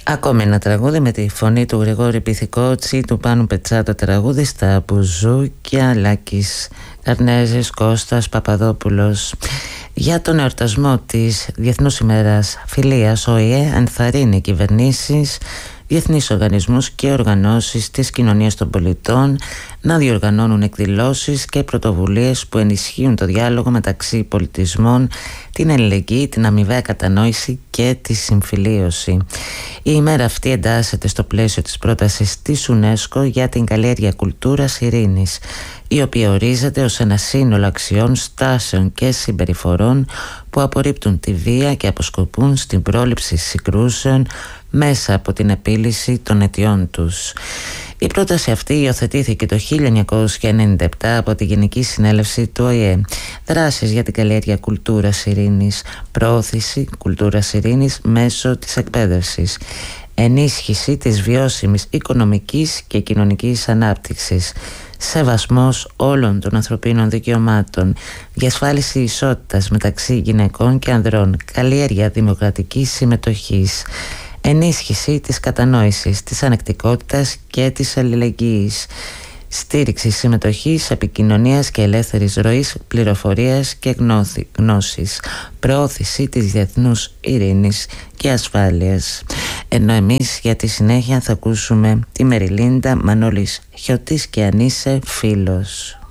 Ακόμη ένα τραγούδι με τη φωνή του Γρηγόρη Πυθικότσι, του Πάνου Πετσάτο τραγούδι στα Μπουζούκια, Λάκης Καρνέζης, Κώστας Παπαδόπουλος. Για τον εορτασμό της Διεθνούς ημέρας Φιλίας, ο ΟΗΕ ενθαρρύνει κυβερνήσεις, διεθνείς οργανισμούς και οργανώσεις της κοινωνίας των πολιτών να διοργανώνουν εκδηλώσεις και πρωτοβουλίες που ενισχύουν το διάλογο μεταξύ πολιτισμών, την αλληλεγγύη, την αμοιβαία κατανόηση και τη συμφιλίωση. Η ημέρα αυτή εντάσσεται στο πλαίσιο της πρότασης της UNESCO για την καλλιέργεια κουλτούρας ειρήνης, η οποία ορίζεται ως ένα σύνολο αξιών, στάσεων και συμπεριφορών που απορρίπτουν τη βία και αποσκοπούν στην πρόληψη συγκρούσεων μέσα από την επίλυση των αιτιών τους. Η πρόταση αυτή υιοθετήθηκε το 1997 από τη Γενική Συνέλευση του ΟΗΕ. Δράσεις για την καλλιέργεια κουλτούρας ειρήνης, προώθηση κουλτούρας ειρήνης μέσω της εκπαίδευσης, ενίσχυση της βιώσιμης οικονομικής και κοινωνικής ανάπτυξης, σεβασμός όλων των ανθρωπίνων δικαιωμάτων, διασφάλιση ισότητας μεταξύ γυναικών και ανδρών, καλλιέργεια δημοκρατικής συμμετοχής, ενίσχυση της κατανόησης, της ανεκτικότητας και της αλληλεγγύης, στήριξη συμμετοχής, επικοινωνίας και ελεύθερης ροής πληροφορίας και γνώσης, προώθηση της διεθνούς ειρήνης και ασφάλειας. Ενώ εμείς για τη συνέχεια θα ακούσουμε τη Μεριλίντα, Μανώλης Χιωτής και αν είσαι φίλος.